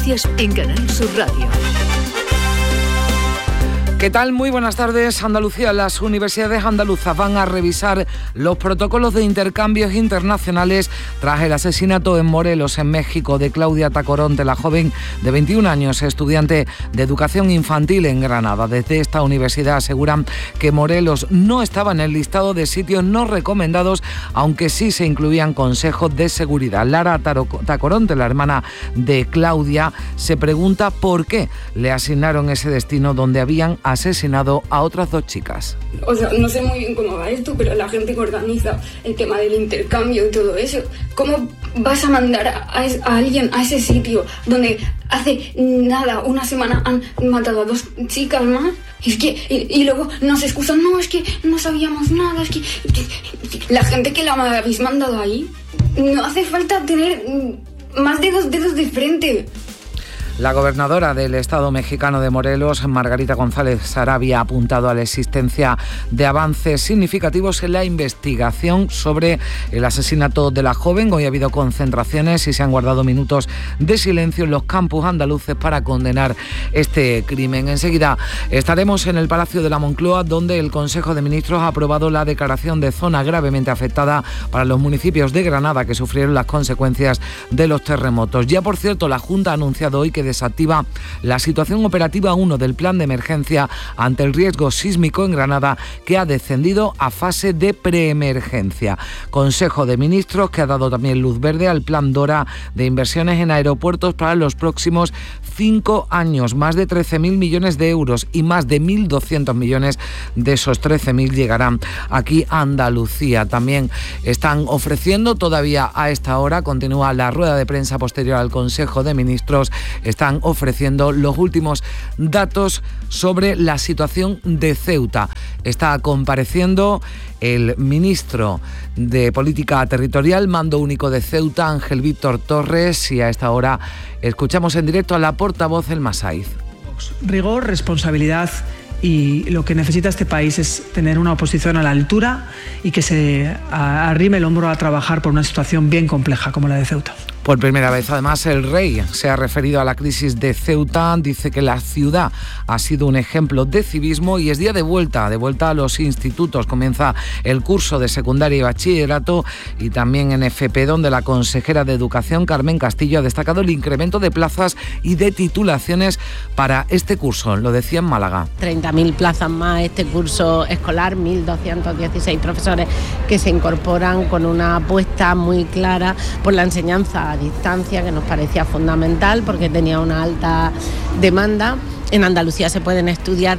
noticias en Canal Sur Radio. ¿Qué tal? Muy buenas tardes. Andalucía, las universidades andaluzas van a revisar los protocolos de intercambios internacionales tras el asesinato en Morelos, en México, de Claudia Tacoronte, la joven de 21 años, estudiante de educación infantil en Granada. Desde esta universidad aseguran que Morelos no estaba en el listado de sitios no recomendados, aunque sí se incluían consejos de seguridad. Lara Tacoronte, la hermana de Claudia, se pregunta por qué le asignaron ese destino donde habían asesinado a otras 2 chicas. O sea, no sé muy bien cómo va esto, pero la gente que organiza el tema del intercambio y todo eso, ¿cómo vas a mandar a alguien a ese sitio donde hace nada, una semana, han matado a 2 chicas más? Es que, y luego nos excusan, no, es que no sabíamos nada, es que la gente que la habéis mandado ahí, no hace falta tener más de 2 dedos de frente. La gobernadora del Estado mexicano de Morelos, Margarita González Sarabia, ha apuntado a la existencia de avances significativos en la investigación sobre el asesinato de la joven. Hoy ha habido concentraciones y se han guardado minutos de silencio en los campus andaluces para condenar este crimen. Enseguida estaremos en el Palacio de la Moncloa, donde el Consejo de Ministros ha aprobado la declaración de zona gravemente afectada para los municipios de Granada que sufrieron las consecuencias de los terremotos. Ya, por cierto, la Junta ha anunciado hoy que desactiva la situación operativa 1 del plan de emergencia ante el riesgo sísmico en Granada, que ha descendido a fase de preemergencia. Consejo de Ministros que ha dado también luz verde al plan Dora de inversiones en aeropuertos para los próximos 5 años, más de 13.000 millones de euros, y más de 1.200 millones de esos 13.000 llegarán aquí a Andalucía. También están ofreciendo todavía a esta hora, continúa la rueda de prensa posterior al Consejo de Ministros, están ofreciendo los últimos datos sobre la situación de Ceuta. Está compareciendo el ministro de Política Territorial, Mando Único de Ceuta, Ángel Víctor Torres, y a esta hora escuchamos en directo a la portavoz del Masaiz. Rigor, responsabilidad, y lo que necesita este país es tener una oposición a la altura y que se arrime el hombro a trabajar por una situación bien compleja como la de Ceuta. Por primera vez, además, el rey se ha referido a la crisis de Ceuta. Dice que la ciudad ha sido un ejemplo de civismo y es día de vuelta a los institutos. Comienza el curso de secundaria y bachillerato, y también en FP, donde la consejera de Educación, Carmen Castillo, ha destacado el incremento de plazas y de titulaciones para este curso. Lo decía en Málaga. 30.000 plazas más este curso escolar, 1.216 profesores que se incorporan con una apuesta muy clara por la enseñanza a distancia, que nos parecía fundamental porque tenía una alta demanda. En Andalucía se pueden estudiar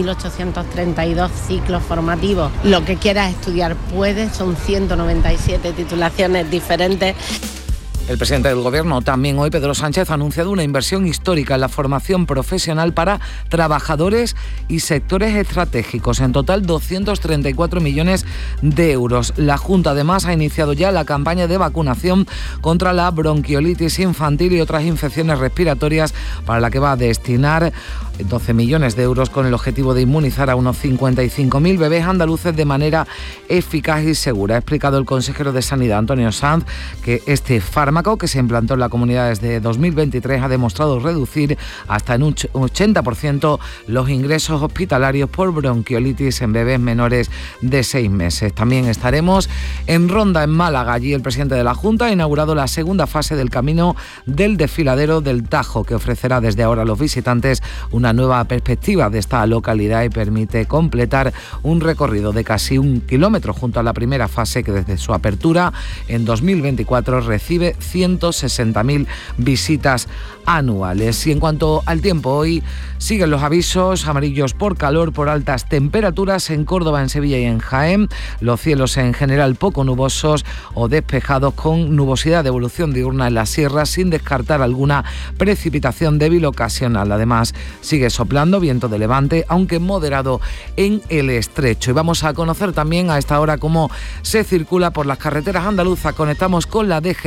3.832 ciclos formativos. Lo que quieras estudiar puedes, son 197 titulaciones diferentes. El presidente del Gobierno también hoy, Pedro Sánchez, ha anunciado una inversión histórica en la formación profesional para trabajadores y sectores estratégicos. En total, 234 millones de euros. La Junta, además, ha iniciado ya la campaña de vacunación contra la bronquiolitis infantil y otras infecciones respiratorias, para la que va a destinar 12 millones de euros con el objetivo de inmunizar a unos 55.000 bebés andaluces de manera eficaz y segura. Ha explicado el consejero de Sanidad, Antonio Sanz, que este fármaco, que se implantó en la comunidad desde 2023, ha demostrado reducir hasta en un 80% los ingresos hospitalarios por bronquiolitis en bebés menores de 6 meses. También estaremos en Ronda, en Málaga. Allí el presidente de la Junta ha inaugurado la segunda fase del camino del desfiladero del Tajo, que ofrecerá desde ahora a los visitantes una nueva perspectiva de esta localidad y permite completar un recorrido de casi 1 kilómetro junto a la primera fase, que desde su apertura en 2024 recibe 160.000 visitas anuales. Y en cuanto al tiempo, hoy siguen los avisos amarillos por calor, por altas temperaturas en Córdoba, en Sevilla y en Jaén. Los cielos en general poco nubosos o despejados, con nubosidad de evolución diurna en las sierras, sin descartar alguna precipitación débil ocasional. Además, sigue soplando viento de levante, aunque moderado en el estrecho. Y vamos a conocer también a esta hora cómo se circula por las carreteras andaluzas. Conectamos con la DGT. Daniel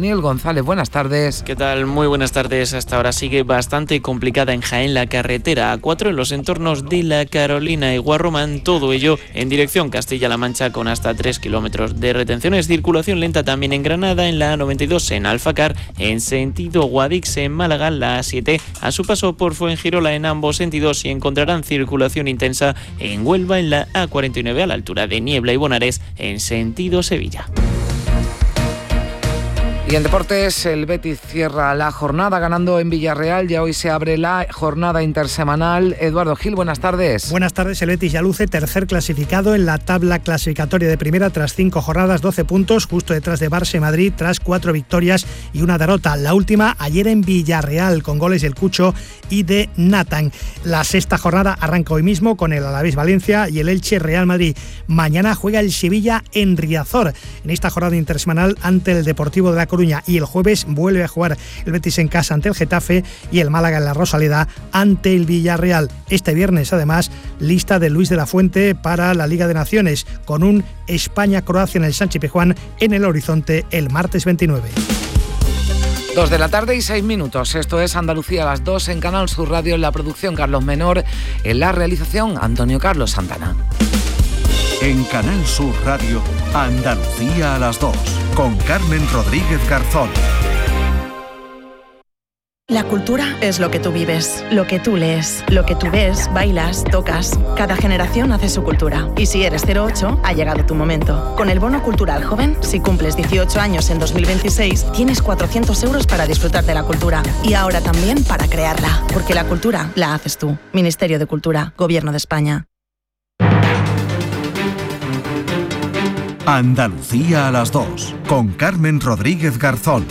Daniel González, buenas tardes. ¿Qué tal? Muy buenas tardes. Hasta ahora sigue bastante complicada en Jaén la carretera A4 en los entornos de La Carolina y Guarromán, todo ello en dirección Castilla-La Mancha con hasta 3 kilómetros de retenciones. Circulación lenta también en Granada, en la A92 en Alfacar, en sentido Guadix en Málaga, la A7 a su paso por Fuengirola en ambos sentidos, y encontrarán circulación intensa en Huelva en la A49 a la altura de Niebla y Bonares en sentido Sevilla. Y en deportes, el Betis cierra la jornada ganando en Villarreal. Ya hoy se abre la jornada intersemanal. Eduardo Gil, buenas tardes. Buenas tardes. El Betis ya luce tercer clasificado en la tabla clasificatoria de primera tras 5 jornadas, 12 puntos, justo detrás de Barça y Madrid, tras 4 victorias y una derrota. La última ayer en Villarreal, con goles del Cucho y de Nathan. La sexta jornada arranca hoy mismo con el Alavés Valencia y el Elche Real Madrid. Mañana juega el Sevilla en Riazor, en esta jornada intersemanal ante el Deportivo de La Coruña, y el jueves vuelve a jugar el Betis en casa ante el Getafe y el Málaga en la Rosaleda ante el Villarreal. Este viernes, además, lista de Luis de la Fuente para la Liga de Naciones, con un España-Croacia en el Sánchez-Pizjuán en el horizonte el martes 29. 2 de la tarde y 6 minutos. Esto es Andalucía a las 2 en Canal Sur Radio. En la producción, Carlos Menor. En la realización, Antonio Carlos Santana. En Canal Sur Radio, Andalucía a las 2, con Carmen Rodríguez Garzón. La cultura es lo que tú vives, lo que tú lees, lo que tú ves, bailas, tocas. Cada generación hace su cultura. Y si eres 08, ha llegado tu momento. Con el Bono Cultural Joven, si cumples 18 años en 2026, tienes 400 euros para disfrutar de la cultura. Y ahora también para crearla. Porque la cultura la haces tú. Ministerio de Cultura, Gobierno de España. Andalucía a las 2, con Carmen Rodríguez Garzón.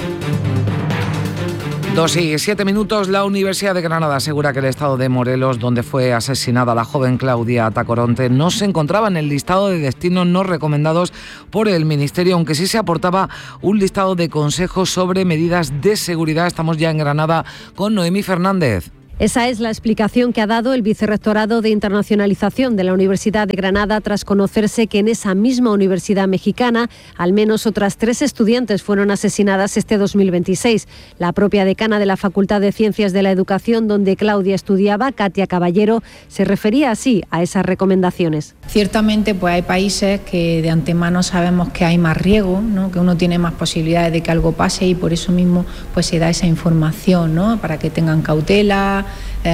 2 y 7 minutos. La Universidad de Granada asegura que el estado de Morelos, donde fue asesinada la joven Claudia Tacoronte, no se encontraba en el listado de destinos no recomendados por el Ministerio, aunque sí se aportaba un listado de consejos sobre medidas de seguridad. Estamos ya en Granada con Noemí Fernández. Esa es la explicación que ha dado el Vicerrectorado de Internacionalización de la Universidad de Granada tras conocerse que en esa misma universidad mexicana al menos otras 3 estudiantes fueron asesinadas este 2026. La propia decana de la Facultad de Ciencias de la Educación, donde Claudia estudiaba, Katia Caballero, se refería así a esas recomendaciones. Ciertamente pues hay países que de antemano sabemos que hay más riesgo, ¿no? Que uno tiene más posibilidades de que algo pase, y por eso mismo pues se da esa información, ¿no? Para que tengan cautela,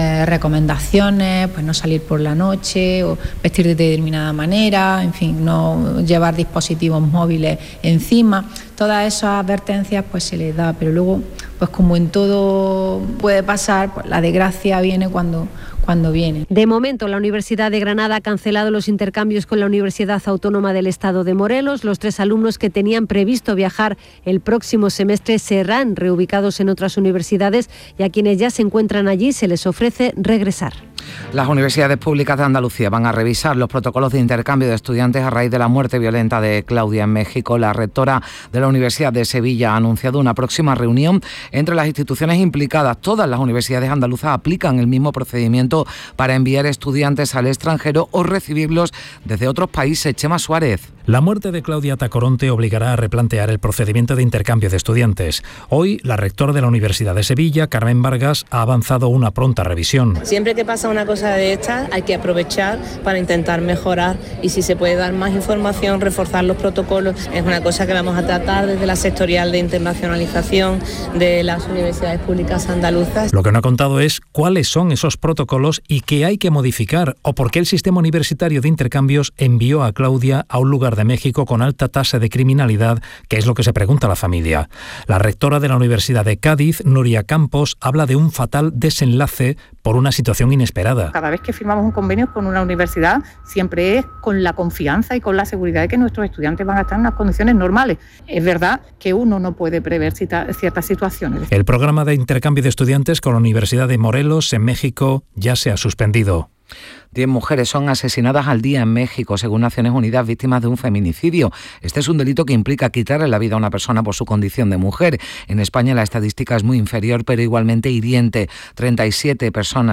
recomendaciones, pues no salir por la noche o vestir de determinada manera, en fin, no llevar dispositivos móviles encima. Todas esas advertencias pues se les da, pero luego, pues como en todo puede pasar, pues la desgracia viene cuando viene. De momento, la Universidad de Granada ha cancelado los intercambios con la Universidad Autónoma del Estado de Morelos. Los 3 alumnos que tenían previsto viajar el próximo semestre serán reubicados en otras universidades, y a quienes ya se encuentran allí se les ofrece regresar. Las universidades públicas de Andalucía van a revisar los protocolos de intercambio de estudiantes a raíz de la muerte violenta de Claudia en México. La rectora de la Universidad de Sevilla ha anunciado una próxima reunión entre las instituciones implicadas. Todas las universidades andaluzas aplican el mismo procedimiento para enviar estudiantes al extranjero o recibirlos desde otros países. Chema Suárez. La muerte de Claudia Tacoronte obligará a replantear el procedimiento de intercambio de estudiantes. Hoy, la rectora de la Universidad de Sevilla, Carmen Vargas, ha avanzado una pronta revisión. Siempre que pasa una cosa de estas, hay que aprovechar para intentar mejorar, y si se puede dar más información, reforzar los protocolos. Es una cosa que vamos a tratar desde la sectorial de internacionalización de las universidades públicas andaluzas. Lo que no ha contado es cuáles son esos protocolos y qué hay que modificar, o por qué el sistema universitario de intercambios envió a Claudia a un lugar de México con alta tasa de criminalidad, que es lo que se pregunta la familia. La rectora de la Universidad de Cádiz, Nuria Campos, habla de un fatal desenlace por una situación inesperada. Cada vez que firmamos un convenio con una universidad, siempre es con la confianza y con la seguridad de que nuestros estudiantes van a estar en unas condiciones normales. Es verdad que uno no puede prever ciertas situaciones. El programa de intercambio de estudiantes con la Universidad de Morelos, en México, ya se ha suspendido. 10 mujeres son asesinadas al día en México, según Naciones Unidas, víctimas de un feminicidio. Este es un delito que implica quitarle la vida a una persona por su condición de mujer. En España la estadística es muy inferior, pero igualmente hiriente. 37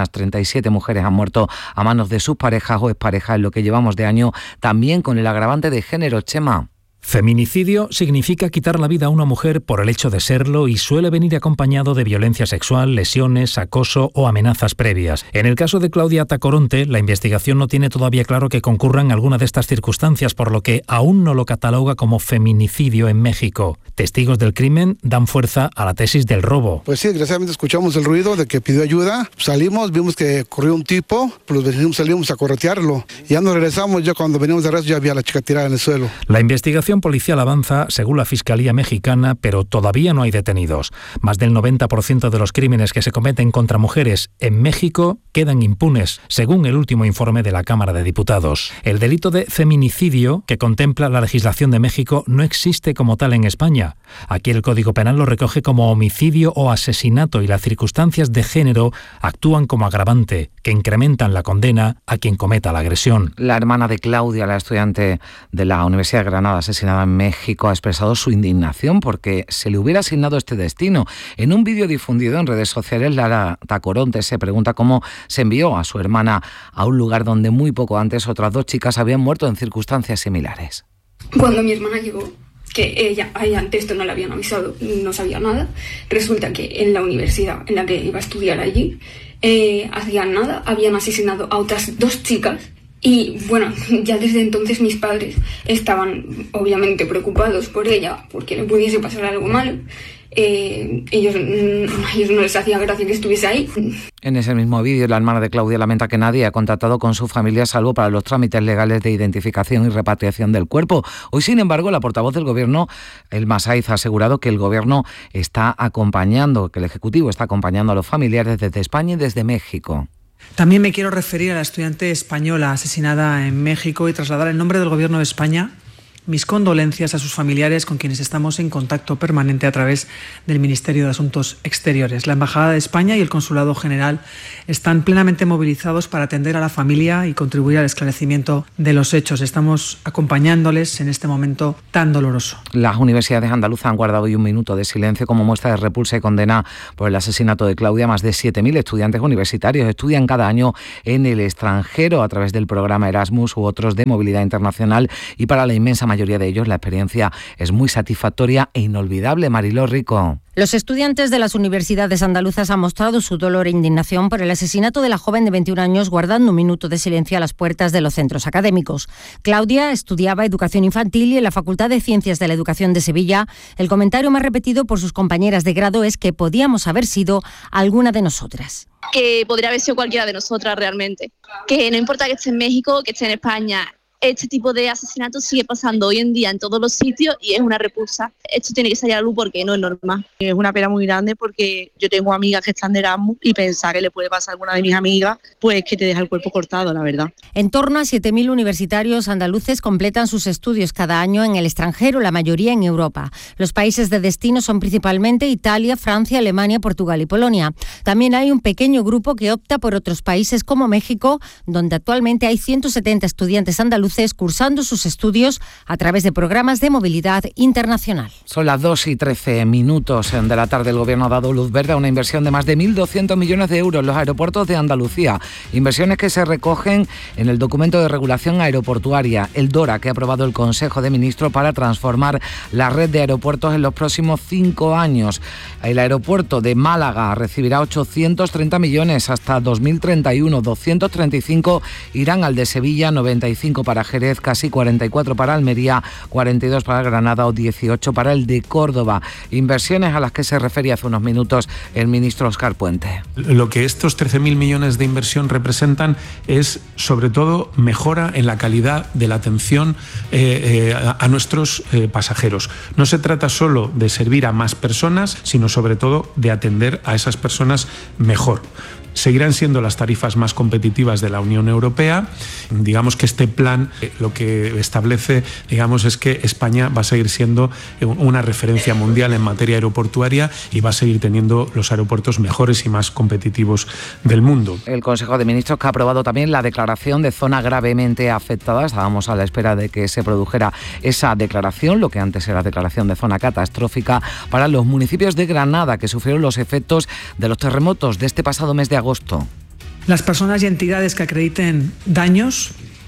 mujeres han muerto a manos de sus parejas o exparejas en lo que llevamos de año, también con el agravante de género. Chema. Feminicidio significa quitar la vida a una mujer por el hecho de serlo y suele venir acompañado de violencia sexual, lesiones, acoso o amenazas previas. En el caso de Claudia Tacoronte, la investigación no tiene todavía claro que concurran alguna de estas circunstancias, por lo que aún no lo cataloga como feminicidio en México. Testigos del crimen dan fuerza a la tesis del robo. Pues sí, desgraciadamente escuchamos el ruido de que pidió ayuda. Salimos, vimos que corrió un tipo, pues salimos a corretearlo. Ya nos regresamos, ya cuando venimos de regreso ya había a la chica tirada en el suelo. La investigación policial avanza, según la Fiscalía mexicana, pero todavía no hay detenidos. Más del 90% de los crímenes que se cometen contra mujeres en México quedan impunes, según el último informe de la Cámara de Diputados. El delito de feminicidio, que contempla la legislación de México, no existe como tal en España. Aquí el Código Penal lo recoge como homicidio o asesinato y las circunstancias de género actúan como agravante, que incrementan la condena a quien cometa la agresión. La hermana de Claudia, la estudiante de la Universidad de Granada asesinada en México, ha expresado su indignación porque se le hubiera asignado este destino. En un vídeo difundido en redes sociales, Lara Tacoronte se pregunta cómo se envió a su hermana a un lugar donde muy poco antes otras 2 chicas habían muerto en circunstancias similares. Cuando mi hermana llegó, que ella ante esto no le habían avisado, no sabía nada, resulta que en la universidad en la que iba a estudiar allí, hacían nada, habían asesinado a otras 2 chicas. Y bueno, ya desde entonces mis padres estaban obviamente preocupados por ella, porque le pudiese pasar algo malo. Ellos no les hacía gracia que estuviese ahí. En ese mismo vídeo, la hermana de Claudia lamenta que nadie ha contactado con su familia salvo para los trámites legales de identificación y repatriación del cuerpo. Hoy, sin embargo, la portavoz del Gobierno, Elma Saiz, ha asegurado que el Gobierno está acompañando, que el Ejecutivo está acompañando a los familiares desde España y desde México. También me quiero referir a la estudiante española asesinada en México y trasladar en nombre del Gobierno de España mis condolencias a sus familiares, con quienes estamos en contacto permanente a través del Ministerio de Asuntos Exteriores. La Embajada de España y el Consulado General están plenamente movilizados para atender a la familia y contribuir al esclarecimiento de los hechos. Estamos acompañándoles en este momento tan doloroso. Las universidades andaluzas han guardado hoy un minuto de silencio como muestra de repulsa y condena por el asesinato de Claudia. Más de 7.000 estudiantes universitarios estudian cada año en el extranjero a través del programa Erasmus u otros de movilidad internacional, y para la inmensa mayoría de ellos la experiencia es muy satisfactoria e inolvidable. Mariló Rico. Los estudiantes de las universidades andaluzas han mostrado su dolor e indignación por el asesinato de la joven de 21 años, guardando un minuto de silencio a las puertas de los centros académicos. Claudia estudiaba educación infantil y en la Facultad de Ciencias de la Educación de Sevilla. El comentario más repetido por sus compañeras de grado es que podíamos haber sido alguna de nosotras. Que podría haber sido cualquiera de nosotras realmente. Que no importa que esté en México, que esté en España. Este tipo de asesinatos sigue pasando hoy en día en todos los sitios y es una repulsa. Esto tiene que salir a la luz porque no es normal. Es una pena muy grande porque yo tengo amigas que están de Erasmus y pensar que le puede pasar a alguna de mis amigas, pues que te deja el cuerpo cortado, la verdad. En torno a 7.000 universitarios andaluces completan sus estudios cada año en el extranjero, la mayoría en Europa. Los países de destino son principalmente Italia, Francia, Alemania, Portugal y Polonia. También hay un pequeño grupo que opta por otros países como México, donde actualmente hay 170 estudiantes andaluces cursando sus estudios a través de programas de movilidad internacional. Son las 2:13 de la tarde. El Gobierno ha dado luz verde a una inversión de más de 1.200 millones de euros en los aeropuertos de Andalucía. Inversiones que se recogen en el documento de regulación aeroportuaria, el DORA, que ha aprobado el Consejo de Ministros para transformar la red de aeropuertos en los próximos 5 años. El aeropuerto de Málaga recibirá 830 millones hasta 2031, 235 irán al de Sevilla, 95 para Jerez, casi 44 para Almería, 42 para Granada o 18 para el de Córdoba. Inversiones a las que se refería hace unos minutos el ministro Óscar Puente. Lo que estos 13.000 millones de inversión representan es, sobre todo, mejora en la calidad de la atención a nuestros pasajeros. No se trata solo de servir a más personas, sino sobre todo de atender a esas personas mejor. Seguirán siendo las tarifas más competitivas de la Unión Europea. Digamos que este plan lo que establece, es que España va a seguir siendo una referencia mundial en materia aeroportuaria y va a seguir teniendo los aeropuertos mejores y más competitivos del mundo. El Consejo de Ministros que ha aprobado también la declaración de zona gravemente afectada. Estábamos a la espera de que se produjera esa declaración, lo que antes era declaración de zona catastrófica, para los municipios de Granada que sufrieron los efectos de los terremotos de este pasado mes de agosto. Las personas y entidades que acrediten daños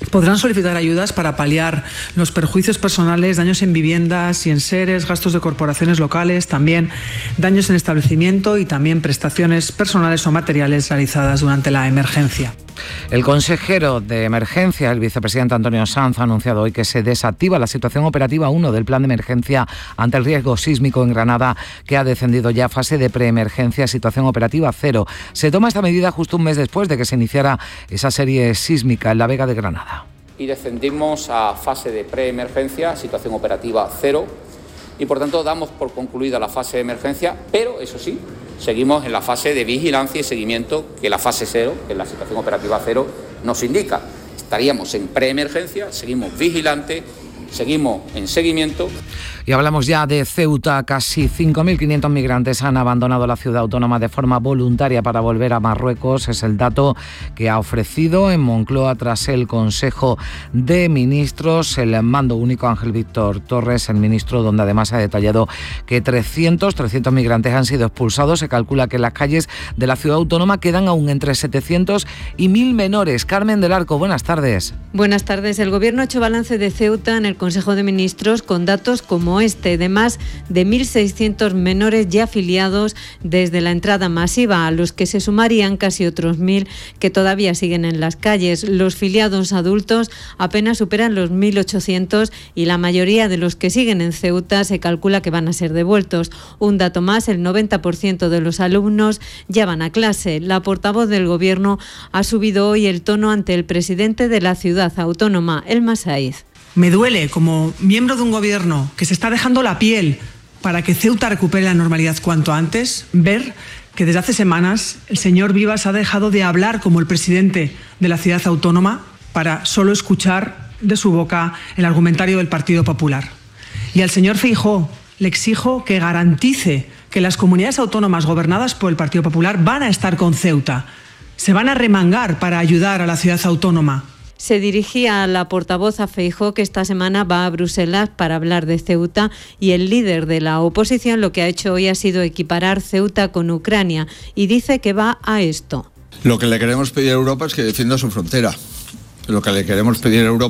podrán solicitar ayudas para paliar los perjuicios personales, daños en viviendas y enseres, gastos de corporaciones locales, también daños en establecimiento y también prestaciones personales o materiales realizadas durante la emergencia. El consejero de Emergencia, el vicepresidente Antonio Sanz, ha anunciado hoy que se desactiva la situación operativa 1 del plan de emergencia ante el riesgo sísmico en Granada, que ha descendido ya a fase de preemergencia, situación operativa 0. Se toma esta medida justo un mes después de que se iniciara esa serie sísmica en la Vega de Granada. Y descendimos a fase de preemergencia, situación operativa 0, y por tanto damos por concluida la fase de emergencia, pero eso sí, seguimos en la fase de vigilancia y seguimiento que la fase 0, que es la situación operativa 0, nos indica. Estaríamos en preemergencia, seguimos vigilantes, seguimos en seguimiento. Y hablamos ya de Ceuta. Casi 5.500 migrantes han abandonado la ciudad autónoma de forma voluntaria para volver a Marruecos. Es el dato que ha ofrecido en Moncloa tras el Consejo de Ministros el mando único Ángel Víctor Torres, el ministro, donde además ha detallado que 300 migrantes han sido expulsados. Se calcula que en las calles de la ciudad autónoma quedan aún entre 700 y 1.000 menores. Carmen del Arco, buenas tardes. Buenas tardes. El Gobierno ha hecho balance de Ceuta en el Consejo de Ministros con datos como de más de 1.600 menores ya afiliados desde la entrada masiva, a los que se sumarían casi otros 1.000 que todavía siguen en las calles. Los filiados adultos apenas superan los 1.800 y la mayoría de los que siguen en Ceuta se calcula que van a ser devueltos. Un dato más, el 90% de los alumnos ya van a clase. La portavoz del Gobierno ha subido hoy el tono ante el presidente de la ciudad autónoma, Elma Saiz. Me duele, como miembro de un gobierno que se está dejando la piel para que Ceuta recupere la normalidad cuanto antes, ver que desde hace semanas el señor Vivas ha dejado de hablar como el presidente de la ciudad autónoma para solo escuchar de su boca el argumentario del Partido Popular. Y al señor Feijóo le exijo que garantice que las comunidades autónomas gobernadas por el Partido Popular van a estar con Ceuta. Se van a remangar para ayudar a la ciudad autónoma. Se dirigía a la portavoz a Feijóo, que esta semana va a Bruselas para hablar de Ceuta, y el líder de la oposición lo que ha hecho hoy ha sido equiparar Ceuta con Ucrania y dice que va a esto. Lo que le queremos pedir a Europa es que defienda su frontera. Lo que le queremos pedir a Europa